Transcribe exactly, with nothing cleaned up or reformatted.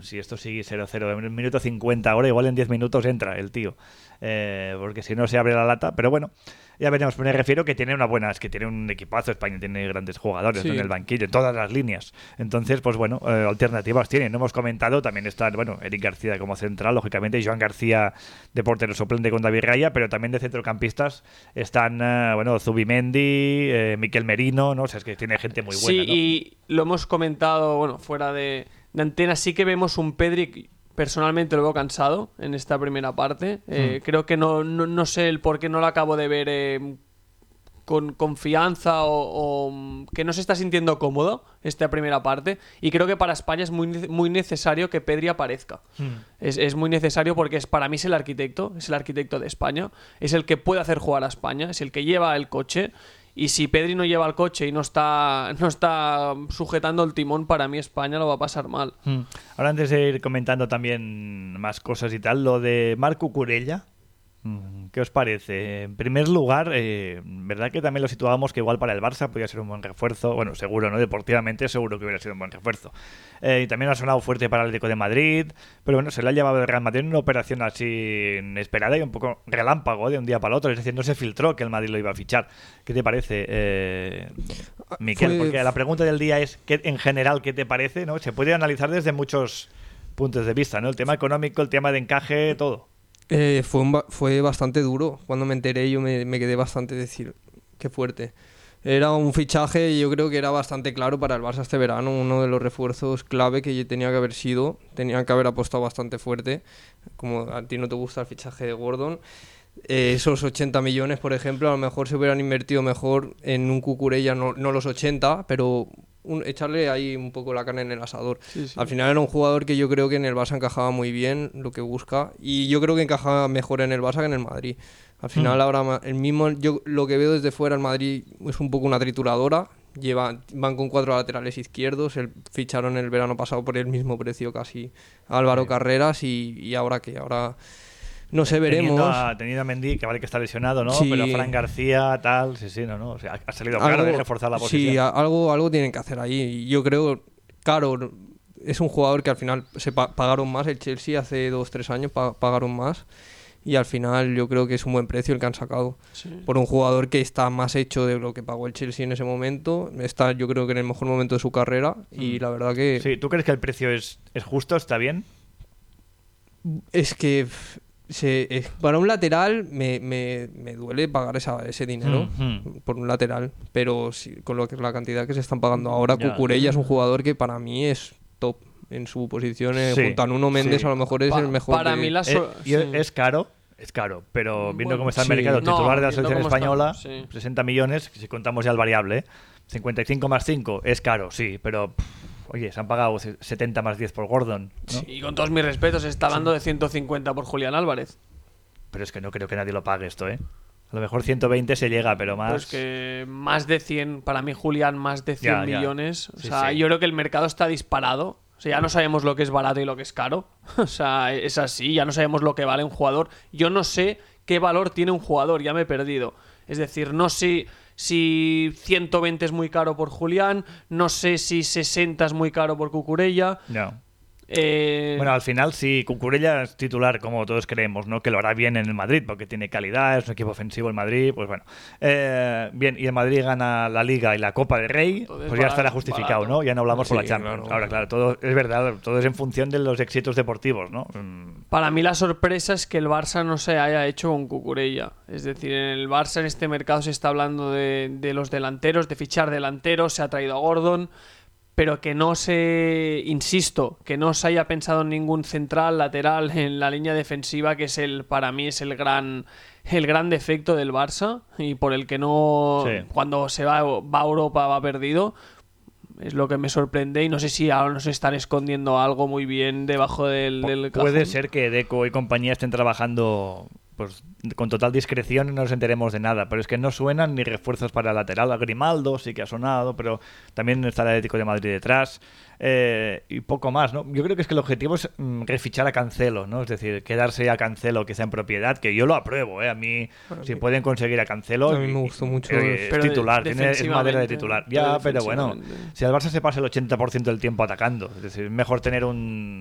si esto sigue cero cero en el minuto cincuenta ahora, igual en diez minutos entra el tío. Eh, porque si no se abre la lata. Pero bueno, ya veremos. Me refiero que tiene una buena, es que tiene un equipazo. España tiene grandes jugadores, Sí. ¿no? En el banquillo, en todas las líneas. Entonces, pues bueno, eh, alternativas tienen. No hemos comentado, también está, bueno, Eric García como central, lógicamente, y Joan García de portero suplente con David Raya, pero también de centrocampistas están, eh, bueno, Zubimendi, eh, Miquel Merino, ¿no? O sea, es que tiene gente muy buena, Sí, ¿no? y lo hemos comentado, bueno, fuera de, de antena, sí que vemos un Pedri, personalmente lo veo cansado en esta primera parte. Eh, Hmm. Creo que no, no, no sé el por qué no lo acabo de ver eh, con confianza o, o que no se está sintiendo cómodo esta primera parte. Y creo que para España es muy, ne- muy necesario que Pedri aparezca. Hmm. Es, es muy necesario porque es, para mí es el arquitecto, es el arquitecto de España, es el que puede hacer jugar a España, es el que lleva el coche. Y si Pedri no lleva el coche y no está, no está sujetando el timón, para mí España lo va a pasar mal. Hmm. Ahora, antes de ir comentando también más cosas y tal, lo de Marc Cucurella, mm, ¿qué os parece? En primer lugar, eh, ¿verdad que también lo situábamos que igual para el Barça podía ser un buen refuerzo? Bueno, seguro, ¿no? Deportivamente seguro que hubiera sido un buen refuerzo. Eh, y también ha sonado fuerte para el Atlético de Madrid, pero bueno, se le ha llevado el Real Madrid en una operación así inesperada y un poco relámpago de un día para el otro, es decir, no se filtró que el Madrid lo iba a fichar. ¿Qué te parece, eh, Miquel? Fue- Porque la pregunta del día es, ¿qué, en general, ¿qué te parece? ¿No? Se puede analizar desde muchos puntos de vista, ¿no? El tema económico, el tema de encaje, todo. Eh, fue, un ba- fue bastante duro. Cuando me enteré yo me, me quedé bastante decir, qué fuerte. Era un fichaje, yo creo que era bastante claro para el Barça este verano, uno de los refuerzos clave que tenía que haber sido, tenía que haber apostado bastante fuerte, como a ti no te gusta el fichaje de Gordon. Eh, esos ochenta millones, por ejemplo, a lo mejor se hubieran invertido mejor en un Cucurella, no, no los ochenta, pero un- echarle ahí un poco la carne en el asador. Sí, sí. Al final era un jugador que yo creo que en el Barça encajaba muy bien lo que busca, y yo creo que encajaba mejor en el Barça que en el Madrid. Al final Mm. ahora ma- el mismo, yo lo que veo desde fuera, el Madrid es un poco una trituradora. Lleva, van con cuatro laterales izquierdos, el, ficharon el verano pasado por el mismo precio casi a Álvaro Sí. Carreras, y, y ahora que ahora no sé, veremos. Teniendo a, teniendo a Mendy, que vale que está lesionado, ¿no? Sí. Pero Fran García, tal, sí, sí, no, no. O sea, ha salido Algo- claro de reforzar la posición. Sí, a- algo, algo tienen que hacer ahí. Y yo creo, claro, es un jugador que al final se pa- pagaron más. El Chelsea hace dos, tres años pa- pagaron más. Y al final yo creo que es un buen precio el que han sacado. Sí. Por un jugador que está más hecho de lo que pagó el Chelsea en ese momento. Está yo creo que en el mejor momento de su carrera. Y Mm. la verdad que Sí, ¿tú crees que el precio es, es justo? ¿Está bien? es que pff, se, eh, para un lateral me, me, me duele pagar esa, ese dinero. Mhm. Por un lateral, pero sí, con lo que la cantidad que se están pagando ahora, Ya. Cucurella es un jugador que para mí es top en su posición. eh, Sí, junto a Nuno Méndez sí. a lo mejor es Pa- el mejor. para de- mí la Eh, so- y sí. es caro, es caro, pero viendo Bueno, cómo está el sí. mercado, No, titular de la viendo selección cómo está, española, sí. sesenta millones, si contamos ya el variable, ¿eh? cincuenta y cinco más cinco, es caro, sí, pero pff, oye, se han pagado se- setenta más diez por Gordon, ¿no? Sí, y con todos mis respetos, se está hablando de ciento cincuenta por Julián Álvarez. Pero es que no creo que nadie lo pague esto, ¿eh? A lo mejor ciento veinte se llega, pero más... Pues que más de cien, para mí Julián, más de cien Ya, ya. millones. O Sí, sea, sí. yo creo que el mercado está disparado. O sea, ya no sabemos lo que es barato y lo que es caro. O sea, es así, ya no sabemos lo que vale un jugador. Yo no sé qué valor tiene un jugador, ya me he perdido. Es decir, no sé si ciento veinte es muy caro por Julián, no sé si sesenta es muy caro por Cucurella. No. Eh, Bueno, al final, si Cucurella es titular, como todos creemos, ¿no? Que lo hará bien en el Madrid, porque tiene calidad, es un equipo ofensivo el Madrid, pues bueno. Eh, bien, y el Madrid gana la Liga y la Copa del Rey, Entonces, pues ya barato, estará justificado, barato. ¿no? Ya no hablamos por la Sí, Champions. claro. Ahora, claro, todo es verdad, todo es en función de los éxitos deportivos, ¿no? Mm, Para mí la sorpresa es que el Barça no se haya hecho con Cucurella. Es decir, en el Barça en este mercado se está hablando de, de los delanteros, de fichar delanteros, se ha traído a Gordon, pero que no se, insisto, que no se haya pensado en ningún central, lateral en la línea defensiva, que es el, para mí es el gran, el gran defecto del Barça y por el que no, Sí. cuando se va, va a Europa va perdido. Es lo que me sorprende y no sé si ahora nos están escondiendo algo muy bien debajo del, del puede cajón. ser que Deco y compañía estén trabajando pues con total discreción y no nos enteremos de nada, pero es que no suenan ni refuerzos para el lateral. A Grimaldo sí que ha sonado, pero también está el Atlético de Madrid detrás, eh, y poco más, ¿no? Yo creo que es que el objetivo es mm, refichar a Cancelo, ¿no? Es decir, quedarse a Cancelo quizá en propiedad, que yo lo apruebo, ¿eh? A mí, si pueden conseguir a Cancelo, A mí me gustó mucho. eh, es Pero titular, tiene, es madera de defensivamente, titular. pero Ya, pero bueno, defensivamente. si al Barça se pasa el ochenta por ciento del tiempo atacando, es decir, es mejor tener un